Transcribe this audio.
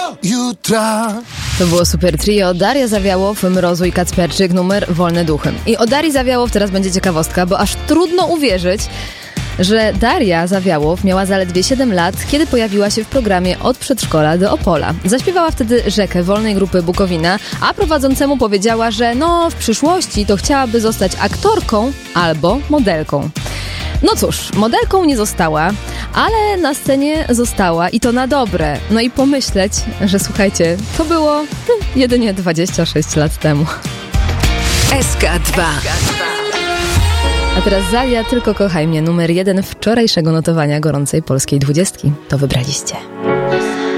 jutra. To było super trio Daria Zawiałow, Mrozu i Kacperczyk, numer Wolne Duchy. I o Darii Zawiałow teraz będzie ciekawostka, bo aż trudno uwierzyć, że Daria Zawiałow miała zaledwie 7 lat, kiedy pojawiła się w programie Od przedszkola do Opola. Zaśpiewała wtedy Rzekę wolnej grupy Bukowina, a prowadzącemu powiedziała, że w przyszłości to chciałaby zostać aktorką albo modelką. No cóż, modelką nie została, ale na scenie została i to na dobre. No i pomyśleć, że słuchajcie, to było jedynie 26 lat temu. SK2. A teraz Zalia, Tylko kochaj mnie, numer 1 wczorajszego notowania gorącej polskiej 20. To wybraliście.